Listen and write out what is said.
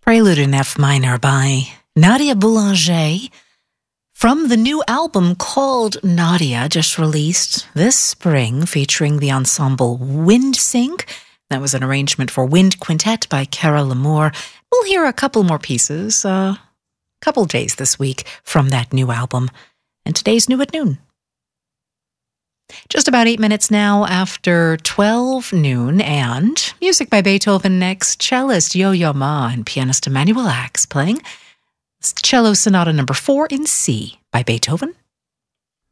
Prelude in F minor by Nadia Boulanger from the new album called Nadia, just released this spring, featuring the ensemble Windsync. That was an arrangement for wind quintet by Cara Lamour. We'll hear a couple more pieces, couple days this week from that new album. And today's New at Noon. Just about 8 minutes now after 12 noon, and music by Beethoven next. Cellist Yo-Yo Ma and pianist Emanuel Ax playing Cello Sonata No. 4 in C by Beethoven.